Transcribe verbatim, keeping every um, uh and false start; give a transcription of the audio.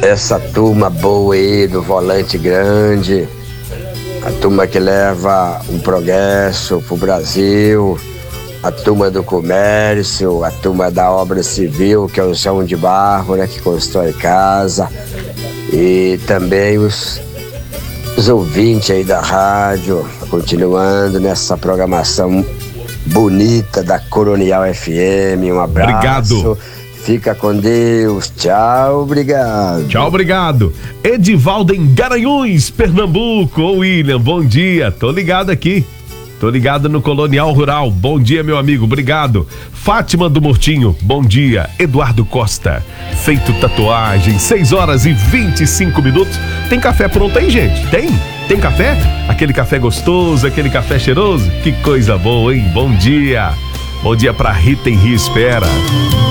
essa turma boa aí do Volante Grande, a turma que leva um progresso pro Brasil, a turma do comércio, a turma da obra civil, que é o João de Barro, né, que constrói casa, e também os, os ouvintes aí da rádio, continuando nessa programação bonita da Colonial F M. Um abraço. Obrigado. Fica com Deus. Tchau, obrigado. Tchau, obrigado. Edivaldo em Garanhuns, Pernambuco. Ô, William, bom dia. Tô ligado aqui. Tô ligado no Colonial Rural. Bom dia, meu amigo. Obrigado. Fátima do Mortinho. Bom dia. Eduardo Costa. Feito tatuagem. seis horas e vinte e cinco minutos. Tem café pronto aí, gente? Tem? Tem café? Aquele café gostoso, aquele café cheiroso? Que coisa boa, hein? Bom dia. Bom dia pra Rita Henri Espera.